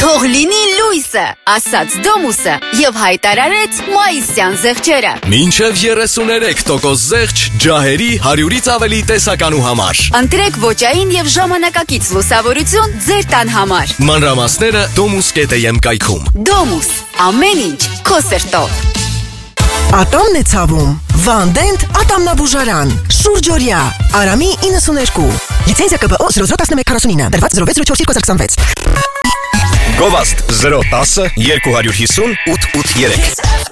Թող լինի լույսը, ասաց Դոմուսը եւ հայտարարեց մայիսյան զեղչերը։ Մինչև 33% զեղչ ջահերի 100-ից ավելի տեսականու համար։ Ընտրեք ոճային եւ ժամանակակից լուսավորություն ձեր տան համար։ Մանրամասները domus.am կայքում։ Դոմուս, ամեն ինչ քո սրտով։ Ատոմն է ցավում։ Վանդենտ ատամնաբուժարան։ Շուրջօրյա։ Արամի 92։ Լիցենզիա ԿԲՕ 001149։ Դրված 06/04/2026։ Գովաստ 010 250 883